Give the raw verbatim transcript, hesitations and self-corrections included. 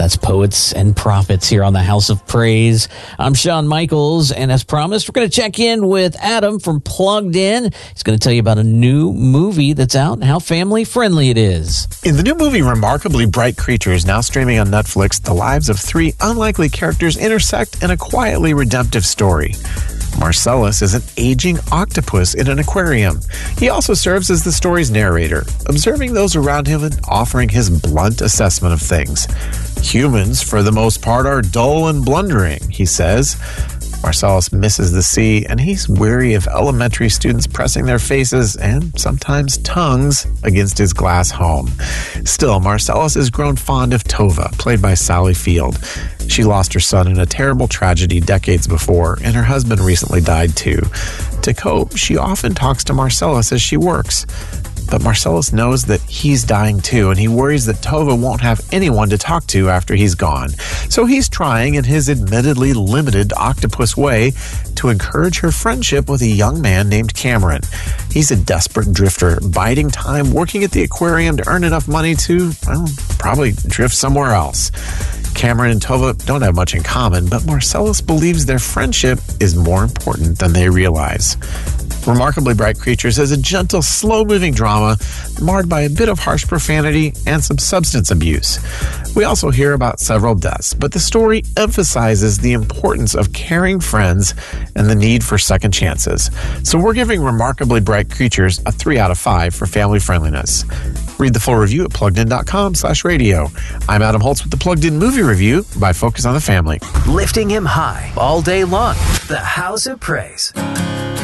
That's Poets and Prophets here on the House of Praise. I'm Shawn Michaels, and as promised, we're going to check in with Adam from Plugged In. He's going to tell you about a new movie that's out and how family-friendly it is. In the new movie Remarkably Bright Creatures, now streaming on Netflix, the lives of three unlikely characters intersect in a quietly redemptive story. Marcellus is an aging octopus in an aquarium. He also serves as the story's narrator, observing those around him and offering his blunt assessment of things. Humans, for the most part, are dull and blundering, he says. Marcellus misses the sea, and he's weary of elementary students pressing their faces and sometimes tongues against his glass home. Still, Marcellus has grown fond of Tova, played by Sally Field. She lost her son in a terrible tragedy decades before, and her husband recently died too. To cope, she often talks to Marcellus as she works. But Marcellus knows that he's dying too, and he worries that Tova won't have anyone to talk to after he's gone. So he's trying, in his admittedly limited octopus way, to encourage her friendship with a young man named Cameron. He's a desperate drifter, biding time, working at the aquarium to earn enough money to, well, probably drift somewhere else. Cameron and Tova don't have much in common, but Marcellus believes their friendship is more important than they realize. Remarkably Bright Creatures is a gentle, slow-moving drama marred by a bit of harsh profanity and some substance abuse. We also hear about several deaths, but the story emphasizes the importance of caring friends and the need for second chances. So we're giving Remarkably Bright Creatures a three out of five for family friendliness. Read the full review at pluggedin.com slash radio. I'm Adam Holtz with the Plugged In Movie Review by Focus on the Family. Lifting him high all day long. The House of Praise.